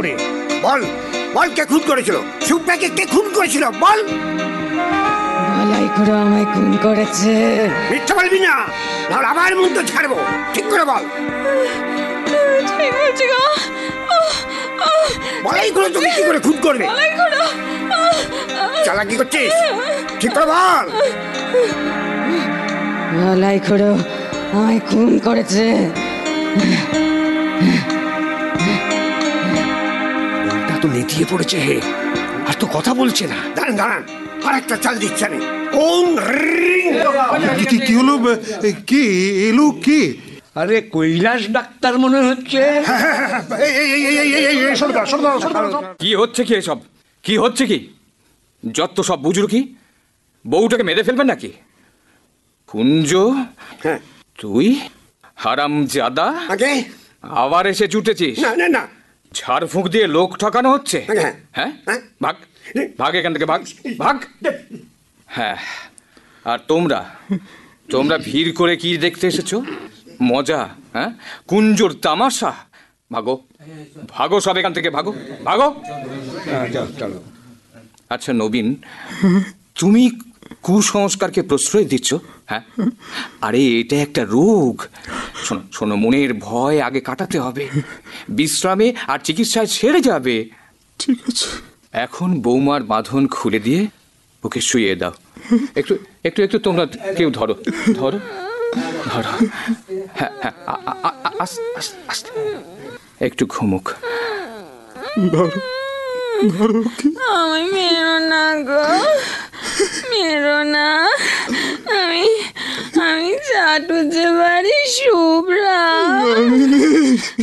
বাপরে। বল বল, কে খুন করেছিল? সুপ্রাকে কে খুন করেছিল বল। বলাই করে আমায় খুন করেছে। মিথ্যা বলবি না, নাহলে আবার মুখ ছাড়বো। ঠিক করে বল। ঠিক বলছি গো। বলাই করে তোকে কি করে খুন করবে? বলাই করে চালাকি করছিস? ঠিক করে বল। বলাই করে আমায় খুন করেছে। ওটা তো নেতিয়ে পড়েছে হে, আর তো কথা বলছে না। দাঁড়ান দাঁড়ান, আর একটা চাল দিচ্ছে না। কোন রিং? কি হলো? কি এলো? কি? আরে কৈলাস ডাক্তার মনে হচ্ছে। কি হচ্ছে কি এসব? কি হচ্ছে কি? যত সব বুঝলো কি? বউটাকে মেরে ফেলবেন নাকি? কুঞ্জ, হ্যাঁ তুই হারামজাদা আগে আবার এসে জুটেছিস? না না না, ঝাড় ফুঁক দিয়ে লোক ঠকানো হচ্ছে। হ্যাঁ। হ্যাঁ, হ্যাঁ। ভাগ ভাগ এখান থেকে, ভাগ ভাগ। হ্যাঁ, আর তোমরা তোমরা ভিড় করে কি দেখতে এসেছো? মজা? হ্যাঁ, কুঞ্জোর তামাশা? ভাগো ভাগো সব এখান থেকে, ভাগো ভাগো। চলো। আচ্ছা নবীন, তুমি কুসংস্কারকে প্রশ্রয় দিচ্ছ? হ্যাঁ, আরে এটা একটা রোগ। শোনো শোনো, মনের ভয় আগে কাটাতে হবে, বিশ্রামে আর চিকিৎসায় সেরে যাবে। ঠিক আছে। এখন বৌমার বাঁধন খুলে দিয়ে ওকে শুয়ে দাও। একটু একটু একটু তোমরা কেউ ধরো ধরো ধরো। হ্যাঁ হ্যাঁ, আস্তে আস্তে আস্তে, একটু ঘুমুক। আমি মেরো না গো, মেরো না। আমি চাটুতে বাড়ি শুভ্রা।